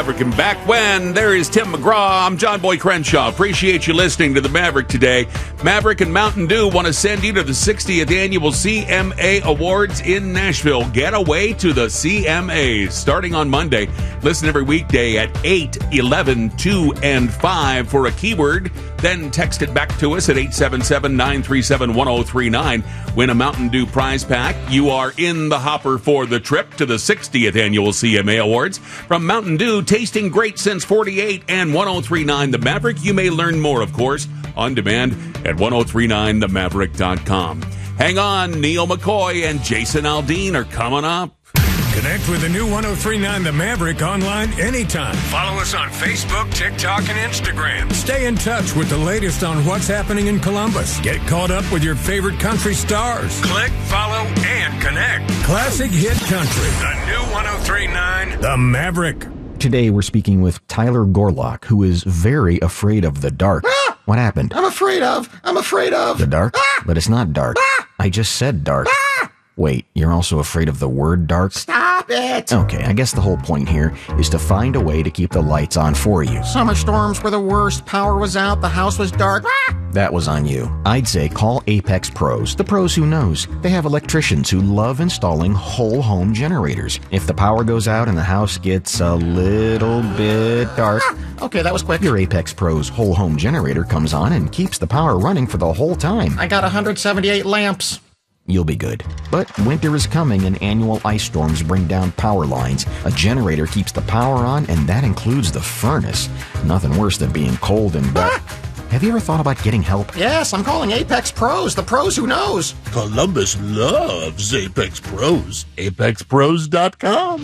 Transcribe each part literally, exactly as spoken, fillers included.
Maverick, back when there is Tim McGraw. I'm John Boy Crenshaw. Appreciate you listening to the Maverick today. Maverick and Mountain Dew want to send you to the sixtieth annual C M A Awards in Nashville. Get away to the C M As starting on Monday. Listen every weekday at eight, eleven, two, and five for a keyword. Then text it back to us at eight seven seven, nine three seven, one oh three nine. Win a Mountain Dew prize pack. You are in the hopper for the trip to the sixtieth annual C M A Awards. From Mountain Dew, tasting great since forty-eight, and one oh three nine The Maverick. You may learn more, of course, on demand at ten thirty-nine the maverick dot com. Hang on, Neil McCoy and Jason Aldean are coming up. Connect with the new ten thirty-nine The Maverick online anytime. Follow us on Facebook, TikTok, and Instagram. Stay in touch with the latest on what's happening in Columbus. Get caught up with your favorite country stars. Click, follow, and connect. Classic hit country. The new ten thirty-nine The Maverick. Today we're speaking with Tyler Gorlock, who is very afraid of the dark. Ah! What happened? I'm afraid of. I'm afraid of. The dark? Ah! But it's not dark. Ah! I just said dark. Ah! Wait, you're also afraid of the word dark? Stop it. Okay, I guess the whole point here is to find a way to keep the lights on for you. Summer storms were the worst. Power was out. The house was dark. Ah! That was on you. I'd say call Apex Pros, the pros who knows. They have electricians who love installing whole home generators. If the power goes out and the house gets a little bit dark, Ah! Okay, that was quick. your Apex Pros whole home generator comes on and keeps the power running for the whole time. I got one hundred seventy-eight lamps. You'll be good. But winter is coming and annual ice storms bring down power lines. A generator keeps the power on, and that includes the furnace. Nothing worse than being cold and wet. Have you ever thought about getting help? Yes, I'm calling Apex Pros, the pros who knows. Columbus loves Apex Pros. apex pros dot com.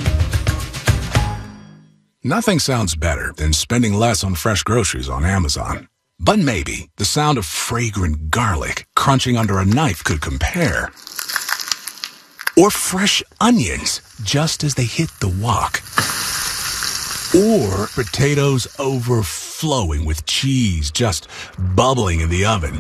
Nothing sounds better than spending less on fresh groceries on Amazon. But maybe the sound of fragrant garlic crunching under a knife could compare. Or fresh onions just as they hit the wok. Or potatoes overflowing with cheese just bubbling in the oven.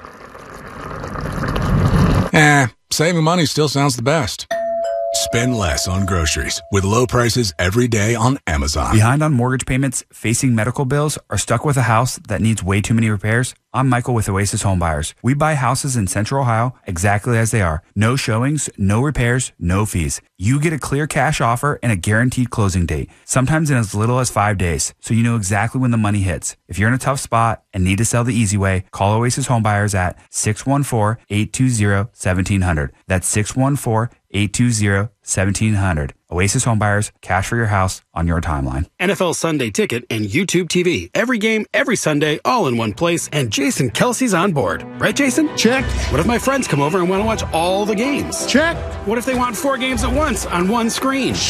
Eh, saving money still sounds the best. Spend less on groceries with low prices every day on Amazon. Behind on mortgage payments, facing medical bills, or stuck with a house that needs way too many repairs? I'm Michael with Oasis Home Buyers. We buy houses in Central Ohio exactly as they are. No showings, no repairs, no fees. You get a clear cash offer and a guaranteed closing date, sometimes in as little as five days, so you know exactly when the money hits. If you're in a tough spot and need to sell the easy way, call Oasis Home Buyers at six one four, eight two zero, one seven zero zero. That's six one four, eight two zero, one seven zero zero. Oasis Home Buyers, cash for your house on your timeline. N F L Sunday Ticket and YouTube T V. Every game, every Sunday, all in one place, and Jason Kelsey's on board. Right, Jason? Check. What if my friends come over and want to watch all the games? Check. What if they want four games at once on one screen?